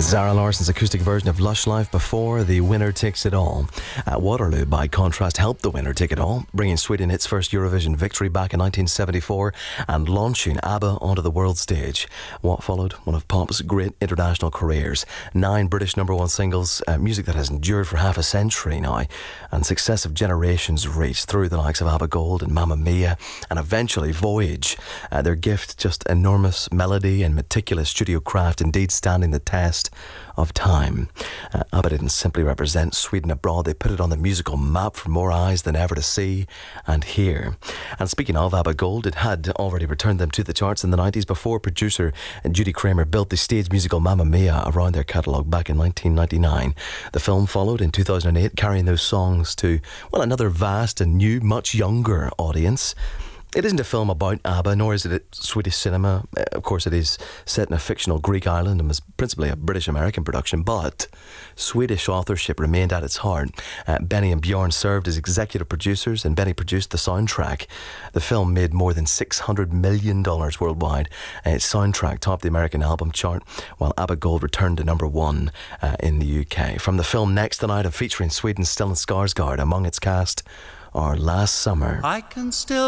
Zara Larsson's acoustic version of Lush Life before The Winner Takes It All. Waterloo, by contrast, helped The Winner Take It All, bringing Sweden its first Eurovision victory back in 1974 and launching ABBA onto the world stage. What followed? One of pop's great international careers. 9 British number one singles, music that has endured for half a century now, and successive generations reached through the likes of ABBA Gold and Mamma Mia, and eventually Voyage. Their gift, just enormous melody and meticulous studio craft, indeed standing the test of time. ABBA didn't simply represent Sweden abroad, they put it on the musical map for more eyes than ever to see and hear. And speaking of ABBA Gold, it had already returned them to the charts in the 90s before producer Judy Kramer built the stage musical Mamma Mia around their catalogue back in 1999. The film followed in 2008, carrying those songs to, well, another vast and new, much younger audience. It isn't a film about ABBA, nor is it Swedish cinema. Of course, it is set in a fictional Greek island and was principally a British-American production, but Swedish authorship remained at its heart. Benny and Bjorn served as executive producers, and Benny produced the soundtrack. The film made more than $600 million worldwide. Its soundtrack topped the American album chart, while ABBA Gold returned to number 1 in the UK. From the film Next Tonight, and featuring Sweden's Stellan Skarsgård among its cast, or Last Summer. I can still